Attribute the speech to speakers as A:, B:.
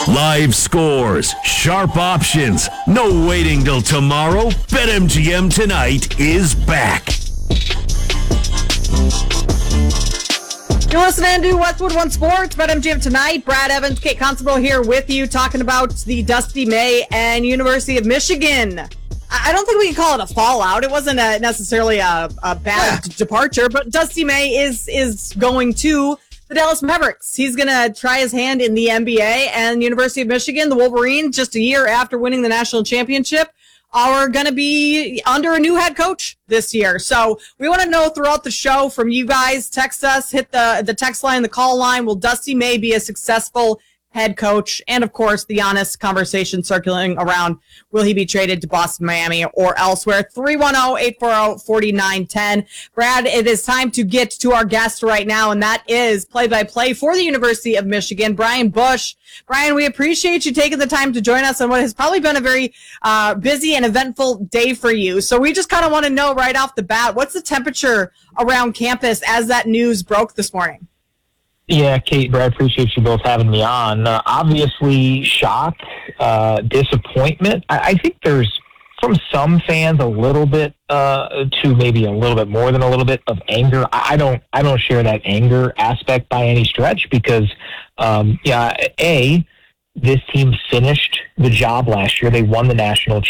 A: Live scores, sharp options, no waiting till tomorrow. BetMGM Tonight is back.
B: You're listening to Westwood One Sports, BetMGM Tonight. Brad Evans, Kate Constable here with you, talking about the Dusty May and University of Michigan. I don't think we can call it a fallout. It wasn't necessarily a bad departure, but Dusty May is going to the Dallas Mavericks. He's going to try his hand in the NBA, and University of Michigan, the Wolverines, just a year after winning the national championship, are going to be under a new head coach this year. So we want to know throughout the show from you guys. Text us, hit the text line, the call line. Will Dusty May be a successful head coach? And of course, the honest conversation circulating around, will he be traded to Boston, Miami, or elsewhere? 310-840-4910. Brad, it is time to get to our guest right now, and that is play-by-play for the University of Michigan, Brian Bush. Brian, we appreciate you taking the time to join us on what has probably been a very busy and eventful day for you. So we just kind of want to know right off the bat, what's the temperature around campus as that news broke this morning?
C: Yeah, Kate, Brad, appreciate you both having me on. Obviously, shock, disappointment. I think there's, from some fans, a little bit to maybe a little bit more than a little bit of anger. I don't share that anger aspect by any stretch because, this team finished the job last year. They won the national